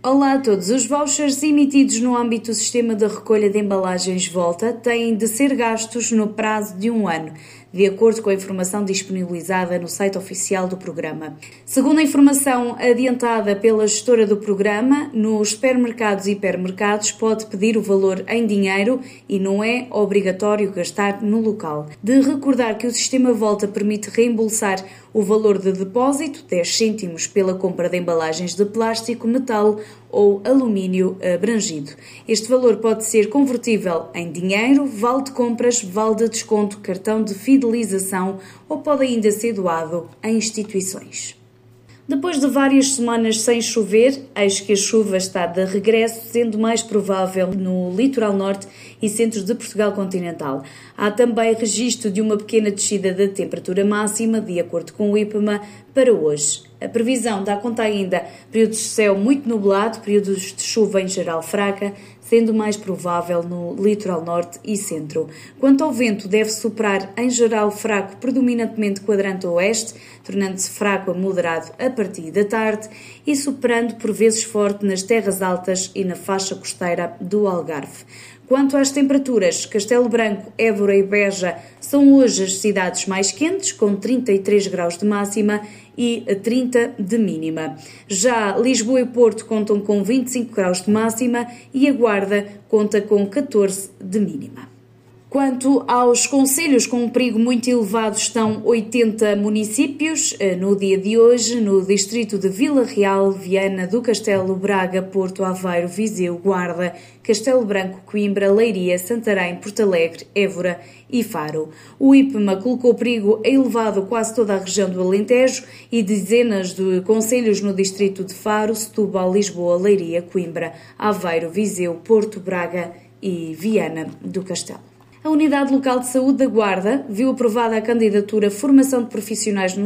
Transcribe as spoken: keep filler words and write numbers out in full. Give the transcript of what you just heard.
Olá a todos. Os vouchers emitidos no âmbito do sistema de recolha de embalagens Volta têm de ser gastos no prazo de um ano, de acordo com a informação disponibilizada no site oficial do programa. Segundo a informação adiantada pela gestora do programa, nos supermercados e hipermercados pode pedir o valor em dinheiro e não é obrigatório gastar no local. De recordar que o sistema Volta permite reembolsar o valor de depósito, dez cêntimos, pela compra de embalagens de plástico, metal ou alumínio abrangido. Este valor pode ser convertível em dinheiro, vale de compras, vale de desconto, cartão de fidelização ou pode ainda ser doado a instituições. Depois de várias semanas sem chover, eis que a chuva está de regresso, sendo mais provável no litoral norte e centro de Portugal continental. Há também registro de uma pequena descida da temperatura máxima, de acordo com o IPMA, para hoje. A previsão dá conta ainda de períodos de céu muito nublado, períodos de chuva em geral fraca, sendo mais provável no litoral norte e centro. Quanto ao vento, deve soprar em geral fraco, predominantemente quadrante oeste, tornando-se fraco a moderado a partir da tarde e soprando por vezes forte nas terras altas e na faixa costeira do Algarve. Quanto às temperaturas, Castelo Branco, Évora e Beja são hoje as cidades mais quentes, com trinta e três graus de máxima e trinta de mínima. Já Lisboa e Porto contam com vinte e cinco graus de máxima e a Guarda conta com catorze de mínima. Quanto aos concelhos com um perigo muito elevado, estão oitenta municípios no dia de hoje, no distrito de Vila Real, Viana do Castelo, Braga, Porto, Aveiro, Viseu, Guarda, Castelo Branco, Coimbra, Leiria, Santarém, Porto Alegre, Évora e Faro. O IPMA colocou perigo elevado a quase toda a região do Alentejo e dezenas de concelhos no distrito de Faro, Setúbal, Lisboa, Leiria, Coimbra, Aveiro, Viseu, Porto, Braga e Viana do Castelo. A Unidade Local de Saúde da Guarda viu aprovada a candidatura Formação de Profissionais no